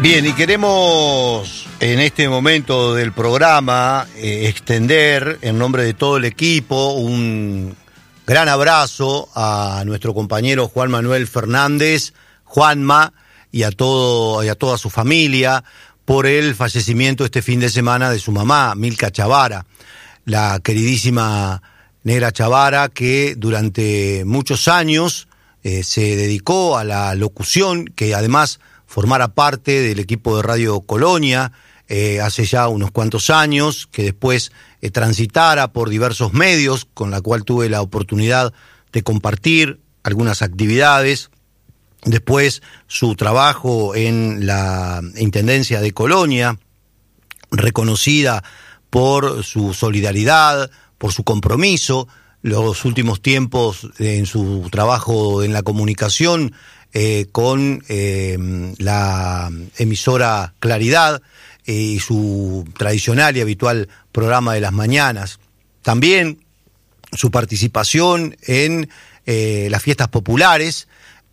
Bien, y queremos en este momento del programa extender en nombre de todo el equipo un gran abrazo a nuestro compañero Juan Manuel Fernández, Juanma, y a toda su familia por el fallecimiento este fin de semana de su mamá, Milka Chavara, la queridísima Negra Chavara, que durante muchos años se dedicó a la locución, que además formara parte del equipo de Radio Colonia hace ya unos cuantos años, que después transitara por diversos medios, con la cual tuve la oportunidad de compartir algunas actividades. Después su trabajo en la Intendencia de Colonia, reconocida por su solidaridad, por su compromiso. Los últimos tiempos en su trabajo en la comunicación con la emisora Claridad y su tradicional y habitual programa de las mañanas. También su participación en las fiestas populares,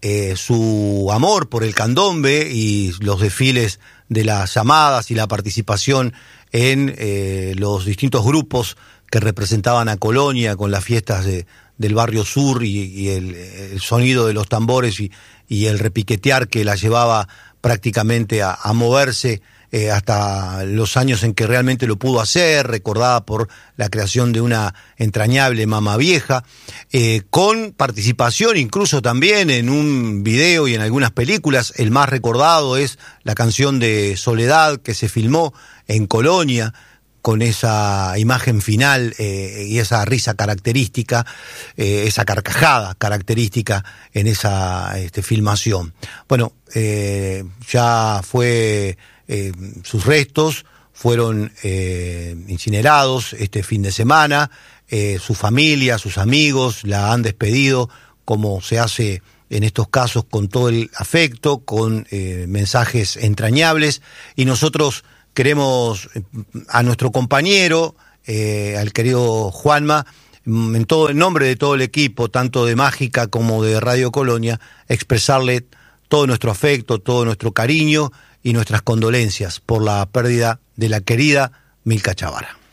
su amor por el candombe y los desfiles de las llamadas y la participación en los distintos grupos que representaban a Colonia con las fiestas del barrio sur y el sonido de los tambores y el repiquetear que la llevaba prácticamente a moverse hasta los años en que realmente lo pudo hacer, recordada por la creación de una entrañable Mama Vieja, con participación incluso también en un video y en algunas películas. El más recordado es la canción de Soledad, que se filmó en Colonia, con esa imagen final y esa risa característica, esa carcajada característica en esa filmación. Bueno, ya fue, sus restos fueron incinerados este fin de semana. Su familia, sus amigos la han despedido, como se hace en estos casos, con todo el afecto, con mensajes entrañables, y nosotros queremos a nuestro compañero, al querido Juanma, en nombre de todo el equipo, tanto de Mágica como de Radio Colonia, expresarle todo nuestro afecto, todo nuestro cariño y nuestras condolencias por la pérdida de la querida Milka Chavara.